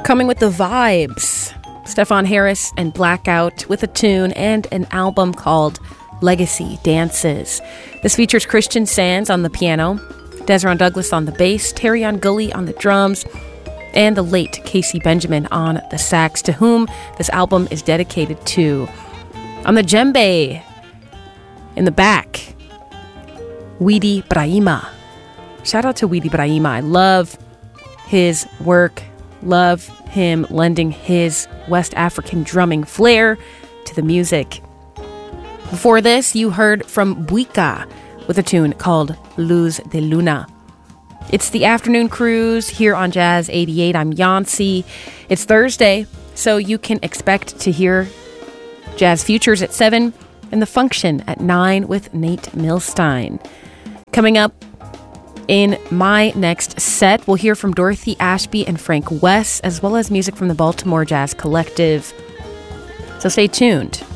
coming with the vibes. Stefan Harris and Blackout with a tune and an album called Legacy Dances. This features Christian Sands on the piano, Desron Douglas on the bass, Terrion Gully on the drums, and the late Casey Benjamin on the sax, to whom this album is dedicated to. On the djembe, in the back, Weedy Brahima. Shout out to Weedy Brahima. I love his work, love him lending his West African drumming flair to the music. Before this, you heard from Buika with a tune called Luz de Luna. It's the afternoon cruise here on Jazz 88. I'm Yancy. It's Thursday, so you can expect to hear Jazz Futures at 7 and The Function at 9 with Nate Milstein. Coming up in my next set, we'll hear from Dorothy Ashby and Frank West, as well as music from the Baltimore Jazz Collective. So stay tuned.